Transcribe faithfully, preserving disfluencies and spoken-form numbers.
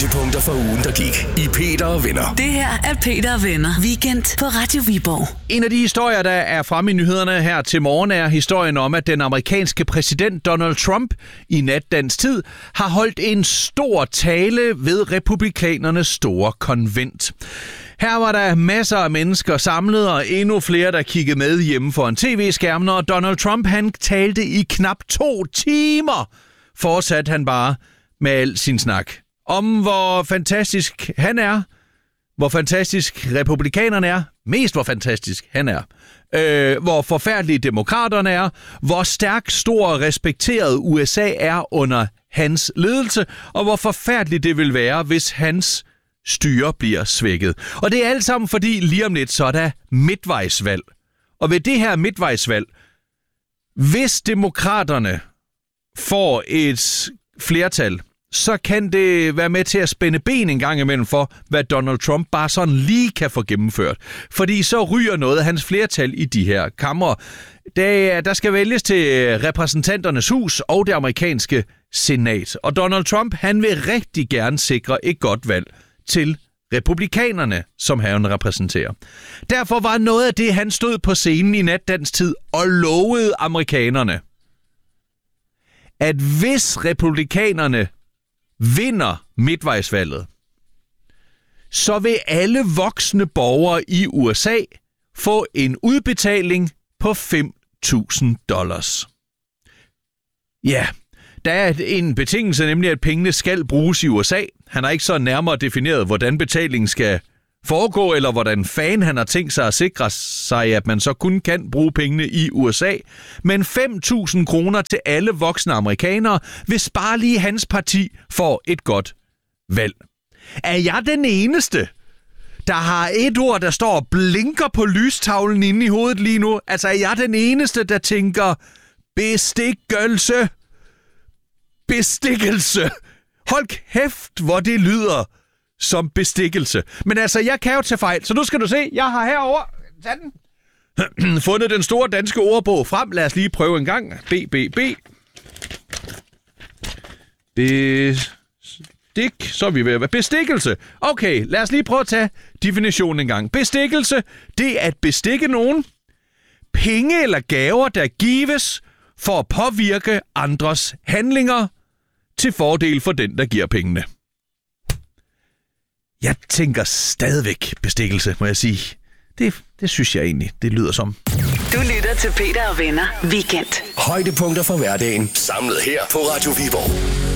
Højdepunkter for ugen, der gik i Peter og Venner. Det her er Peter og Venner. Weekend på Radio Viborg. En af de historier, der er fremme i nyhederne her til morgen, er historien om, at den amerikanske præsident Donald Trump i nat dansk tid har holdt en stor tale ved republikanernes store konvent. Her var der masser af mennesker samlet, og endnu flere, der kiggede med hjemme foran tv-skærmen, og Donald Trump, han talte i knap to timer. Fortsatte han bare med al sin snak om, hvor fantastisk han er, hvor fantastisk republikanerne er, mest hvor fantastisk han er, øh, hvor forfærdelige demokraterne er, hvor stærk, stor og respekteret U S A er under hans ledelse, og hvor forfærdeligt det vil være, hvis hans styre bliver svækket. Og det er alt sammen, fordi lige om lidt, så er der midtvejsvalg. Og ved det her midtvejsvalg, hvis demokraterne får et flertal, så kan det være med til at spænde ben en gang imellem for, hvad Donald Trump bare sådan lige kan få gennemført. Fordi så ryger noget af hans flertal i de her kamre. Der, der skal vælges til repræsentanternes hus og det amerikanske senat. Og Donald Trump, han vil rigtig gerne sikre et godt valg til republikanerne, som han repræsenterer. Derfor var noget af det, han stod på scenen i nat dansk tid og lovede amerikanerne, at hvis republikanerne vinder midtvejsvalget, så vil alle voksne borgere i U S A få en udbetaling på fem tusind dollars. Ja, der er en betingelse, nemlig at pengene skal bruges i U S A. Han har ikke så nærmere defineret, hvordan betalingen skal foregå, eller hvordan fanden han har tænkt sig at sikre sig, at man så kun kan bruge pengene i U S A. Men fem tusind kroner til alle voksne amerikanere, hvis bare lige hans parti får et godt valg. Er jeg den eneste, der har et ord, der står og blinker på lystavlen inde i hovedet lige nu? Altså, er jeg den eneste, der tænker bestikkelse? Bestikkelse. Hold kæft, hvor det lyder som bestikkelse. Men altså, jeg kan jo tage fejl, så nu skal du se, jeg har herovre den. fundet den store danske ordbog frem. Lad os lige prøve en gang. B, B, B. Bestik. Så er vi ved at være. Bestikkelse. Okay, lad os lige prøve at tage definitionen en gang. Bestikkelse, det er at bestikke nogen. Penge eller gaver, der gives for at påvirke andres handlinger til fordel for den, der giver pengene. Jeg tænker stadigvæk bestikkelse, må jeg sige. Det, det synes jeg egentlig, det lyder som. Du lytter til Peter og Venner Weekend. Højdepunkter for hverdagen, samlet her på Radio Viborg.